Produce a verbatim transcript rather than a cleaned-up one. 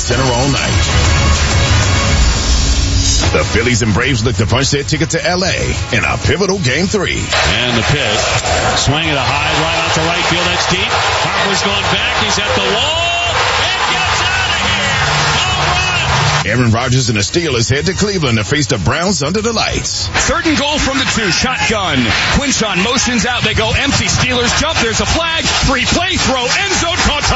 Center all night. The Phillies and Braves look to punch their ticket to L A in a pivotal Game three. And the pitch. Swing at a high right out to right field. That's deep. Harper's going back. He's at the wall. And gets out of here. Home run. Aaron Rodgers and the Steelers head to Cleveland to face the Browns under the lights. Third and goal from the two. Shotgun. Quinshon motions out. They go empty. Steelers jump. There's a flag. Free play throw. End zone caught.